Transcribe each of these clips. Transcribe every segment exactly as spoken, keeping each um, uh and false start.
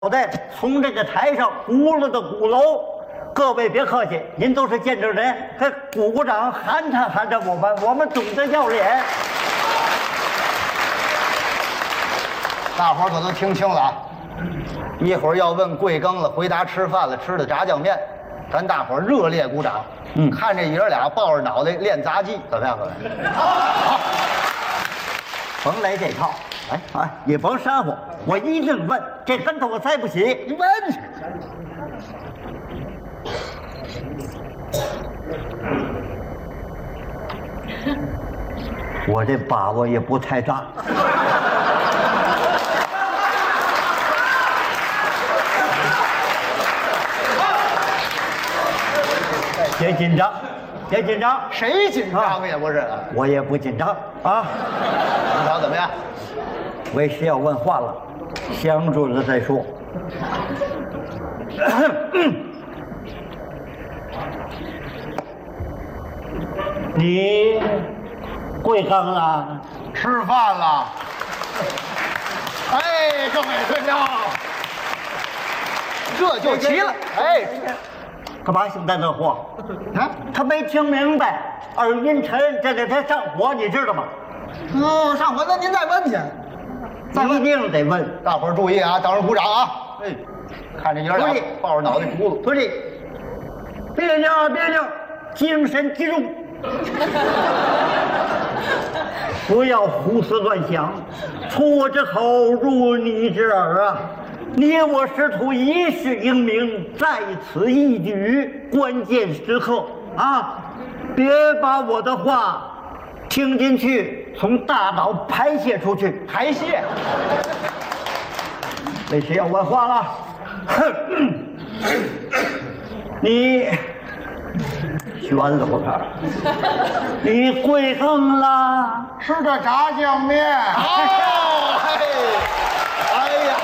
好的，从这个台上鼓了的鼓楼，各位别客气，您都是见证人，这鼓鼓掌，寒碜寒碜我们，我们懂得要脸。 大伙儿可都听清了啊！一会儿要问贵庚了，回答吃饭了，吃的炸酱面，咱大伙儿热烈鼓掌。嗯，看这爷俩抱着脑袋练杂技，怎么样，各位？好， 甭来这套，哎哎，也甭煽乎，我一定问，这跟头我栽不起， 你问去。 我这把握也不太大。别紧张，别紧张， 谁紧张也不是， 我也不紧张啊。 你瞧怎么样？ 为师要问话了，想准了再说。你贵庚了？ 吃饭了。哎，各位队长，这就齐了。哎， 干嘛幸灾乐祸？啊，他没听明白，耳音沉，这给他上火，你知道吗？ 哦，上火，那您再问去。 一定得问， 大伙儿注意啊，等会鼓掌啊！哎，看这爷俩抱着脑袋咕噜， 注意，别扭别扭，精神集中，不要胡思乱想，出我之口，入你之耳啊！你我师徒一世英名，在此一举，关键时刻啊，别把我的话听进去，从大脑排泄出去， 排泄。 为谁要问话了？哼，你悬了我看，你贵庚了？ 吃的炸酱面。哦，嘿，哎呀，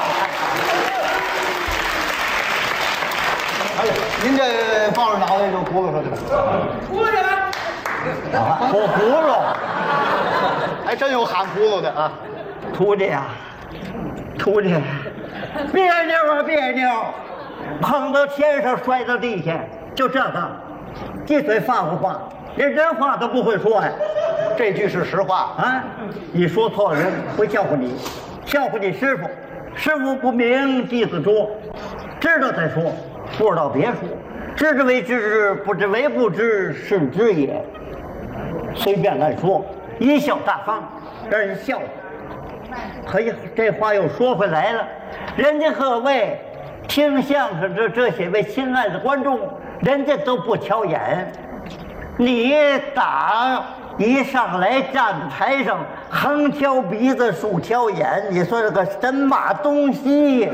哎呀，您这抱着脑袋就咕噜出去了， 咕噜去了。 啊，说葫芦， 还真有喊葫芦的啊！ 徒弟呀，徒弟，别扭啊别扭，碰到天上摔到地下，就这个，一嘴发乎话，连人话都不会说呀。 这句是实话啊！你说错了，人会笑话你，笑话你师傅。师傅不明，弟子拙，知道再说，不知道别说。知之为知之，不知为不知，是知也。随便乱说，贻笑大方，让人笑话。可以，这话又说回来了，人家各位听相声这这些位亲爱的观众，人家都不挑眼，你打一上来站在台上，横挑鼻子竖挑眼，你说这个神马东西？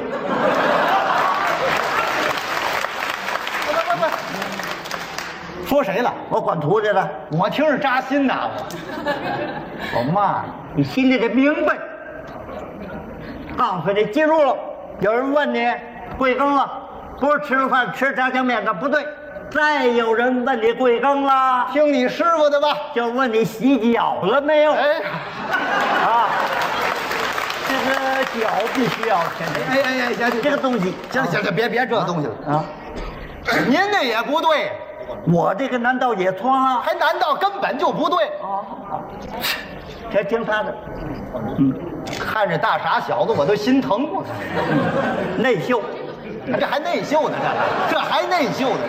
说谁了？ 我管徒弟了， 我听着扎心呐！ 我我骂你，你心里得明白。告诉你，记住了，有人问你贵庚了，不是吃饭吃炸酱面的，不对。再有人问你贵庚了， 听你师傅的吧， 就问你洗脚了没有？ 哎， 啊，这个脚必须要天天。 哎哎哎，行， 这个东西， 行行行，别别这东西了啊！ 您那也不对， 我这个难道也错了？ 还难道根本就不对？ 哦，这听他的。嗯， 看着大傻小子，我都心疼。 内秀， 这还内秀呢，这这还内秀呢。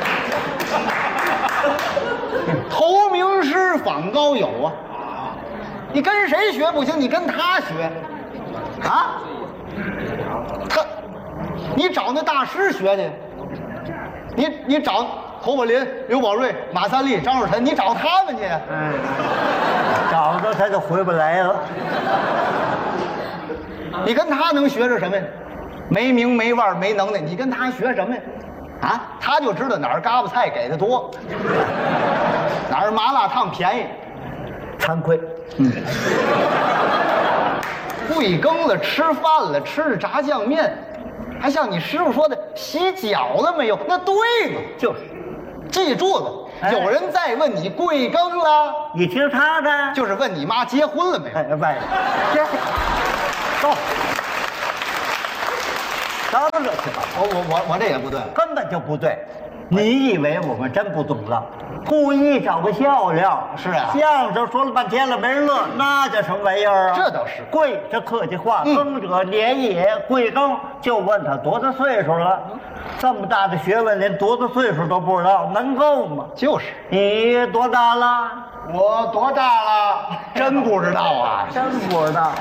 投名师访高友啊！你跟谁学不行，你跟他学啊！他，你找那大师学去，你你找侯宝林、刘宝瑞、马三立、张若晨，你找他们去。 嗯，找着他就回不来了。 你跟他能学着什么呀？没名没腕没能耐，你跟他学什么呀？啊，他就知道哪儿嘎巴菜给的多，哪儿麻辣烫便宜。 惭愧，嗯， 贵庚了，吃饭了，吃着炸酱面，还像你师傅说的洗脚了没有？那对吗？ 就是， 记住了， 哎有人再问你贵庚了， 你听他的， 就是问你妈结婚了没有。 哎，喂，这，走。 什么乱七八糟， 我我我我这也不对。 根本就不对。你以为我们真不懂了？故意找个笑料。 是啊相声说了半天了，没人乐，那叫什么玩意儿啊？ 这倒是贵是客气话， 嗯耕者年也，贵庚就问他多大岁数了。这么大的学问，连多大岁数都不知道，能够吗？ 就是你多大了？ 我多大了？真不知道啊。 真不知道。